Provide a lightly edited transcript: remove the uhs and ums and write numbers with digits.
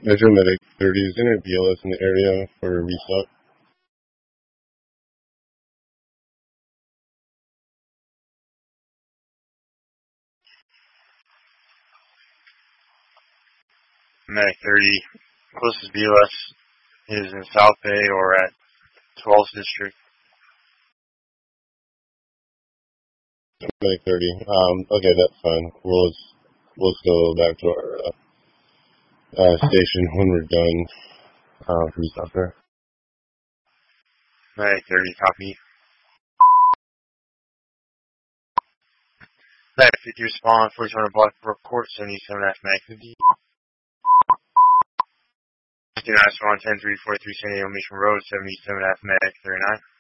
Metro Medic 30, is there a BLS in the area for a restock? Medic 30, closest BLS is in South Bay or at 12th District. Medic 30. Okay, that's fine. We'll just go back to our station when we're done restock there. Medic 30, copy. Medic 50, respond, 4200 Block Court, 77F, Medic 50. 59, respond, 10-343, San Diego Mission Road, 77F, Medic 39.